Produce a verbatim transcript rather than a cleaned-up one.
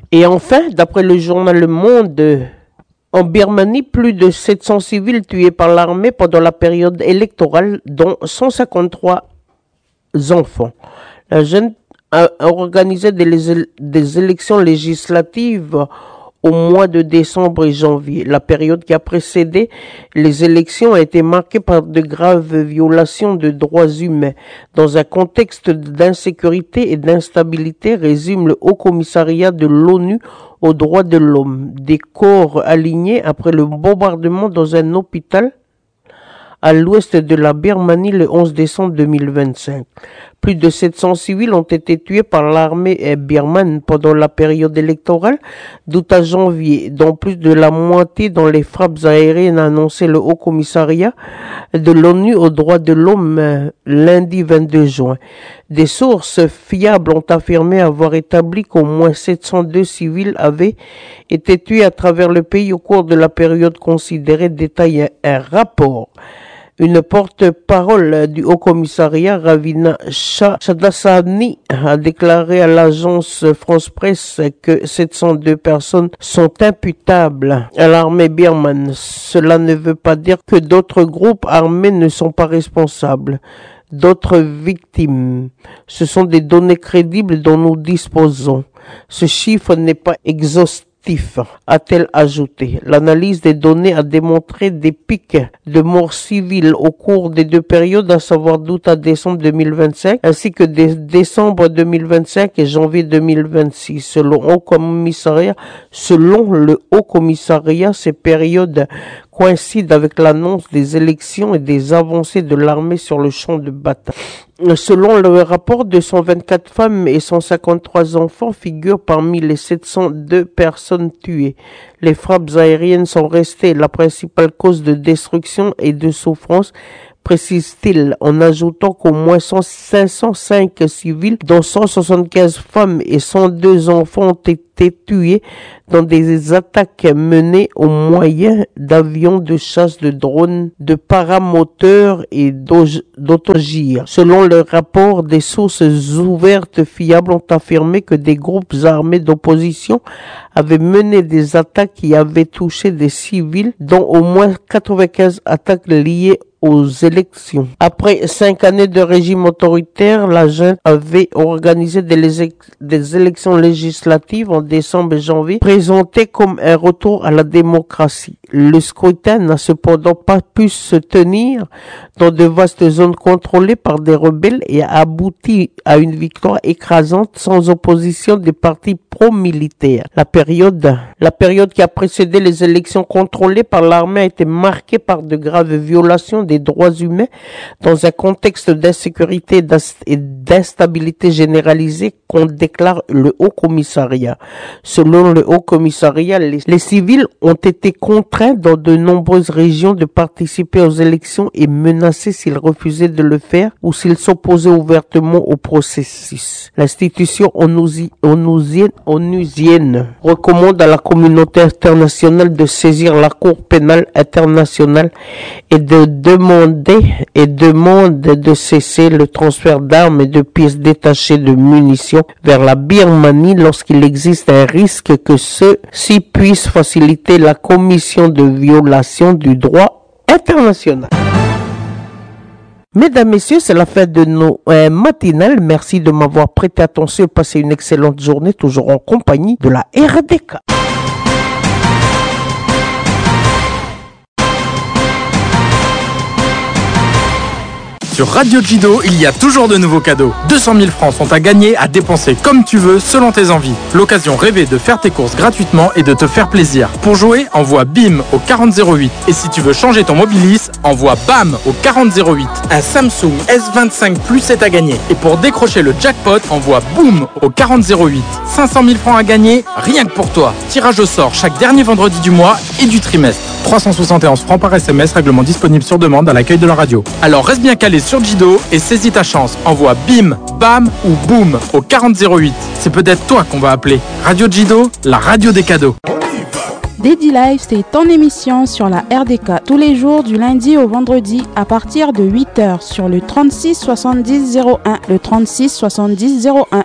Et enfin, d'après le journal Le Monde, en Birmanie, plus de sept cents civils tués par l'armée pendant la période électorale, dont cent cinquante-trois enfants. La junte a organisé des, des élections législatives au mois de décembre et janvier. La période qui a précédé les élections a été marquée par de graves violations de droits humains. Dans un contexte d'insécurité et d'instabilité, résume le Haut Commissariat de l'ONU aux droits de l'homme. Des corps alignés après le bombardement dans un hôpital à l'ouest de la Birmanie le onze décembre deux mille vingt-cinq. Plus de sept cents civils ont été tués par l'armée birmane pendant la période électorale d'août à janvier, dont plus de la moitié dans les frappes aériennes, a annoncé le Haut Commissariat de l'ONU aux droits de l'homme lundi vingt-deux juin. Des sources fiables ont affirmé avoir établi qu'au moins sept cent deux civils avaient été tués à travers le pays au cours de la période considérée, détaille un rapport. Une porte-parole du Haut Commissariat, Ravina Shadasani, a déclaré à l'agence France Presse que sept cent deux personnes sont imputables à l'armée birmane. Cela ne veut pas dire que d'autres groupes armés ne sont pas responsables. D'autres victimes. Ce sont des données crédibles dont nous disposons. Ce chiffre n'est pas exhaustif, a-t-elle ajouté. L'analyse des données a démontré des pics de morts civiles au cours des deux périodes, à savoir d'août à décembre deux mille vingt-cinq, ainsi que de décembre deux mille vingt-cinq et janvier deux mille vingt-six. Selon, Haut Commissariat, selon le Haut Commissariat, ces périodes coïncident avec l'annonce des élections et des avancées de l'armée sur le champ de bataille. Selon le rapport, deux cent vingt-quatre femmes et cent cinquante-trois enfants figurent parmi les sept cent deux personnes tuées. Les frappes aériennes sont restées la principale cause de destruction et de souffrance, précise-t-il, en ajoutant qu'au moins cinq cent cinq civils, dont cent soixante-quinze femmes et cent deux enfants, ont été tués dans des attaques menées au moyen d'avions de chasse, de drones, de paramoteurs et d'autogires. Selon le rapport, des sources ouvertes fiables ont affirmé que des groupes armés d'opposition avaient mené des attaques qui avaient touché des civils, dont au moins quatre-vingt-quinze attaques liées aux élections. Après cinq années de régime autoritaire, la junte avait organisé des, des élections législatives en décembre et janvier, présentées comme un retour à la démocratie. Le scrutin n'a cependant pas pu se tenir dans de vastes zones contrôlées par des rebelles et a abouti à une victoire écrasante sans opposition des partis pro-militaires. La période, la période qui a précédé les élections contrôlées par l'armée a été marquée par de graves violations des droits humains dans un contexte d'insécurité et d'instabilité généralisée, qu'on déclare le Haut Commissariat. Selon le Haut Commissariat, les, les civils ont été contraints dans de nombreuses régions de participer aux élections et menacés s'ils refusaient de le faire ou s'ils s'opposaient ouvertement au processus. L'institution onusienne, onusienne recommande à la communauté internationale de saisir la Cour pénale internationale et de demander et demande de cesser le transfert d'armes et de pièces détachées de munitions vers la Birmanie lorsqu'il existe un risque que ceux-ci puissent faciliter la commission de violation du droit international. Mesdames, Messieurs, c'est la fin de nos euh, matinales. Merci de m'avoir prêté attention et passez une excellente journée, toujours en compagnie de la R D K. Sur Radio Jido, il y a toujours de nouveaux cadeaux. deux cent mille francs sont à gagner, à dépenser comme tu veux, selon tes envies. L'occasion rêvée de faire tes courses gratuitement et de te faire plaisir. Pour jouer, envoie BIM au quarante zéro huit. Et si tu veux changer ton Mobilis, envoie BAM au quarante zéro huit. Un Samsung S vingt-cinq Plus est à gagner. Et pour décrocher le jackpot, envoie BOOM au quarante zéro huit. cinq cent mille francs à gagner, rien que pour toi. Tirage au sort chaque dernier vendredi du mois et du trimestre. trois cent soixante et onze francs par S M S, règlement disponible sur demande à l'accueil de la radio. Alors reste bien calé sur Jido et saisis ta chance. Envoie BIM, BAM ou BOOM au quarante zéro huit. C'est peut-être toi qu'on va appeler. Radio Jido, la radio des cadeaux. Daddy Live, c'est ton émission sur la R D K tous les jours du lundi au vendredi à partir de huit heures sur le trente-six soixante-dix zéro un, le trente-six soixante-dix zéro un.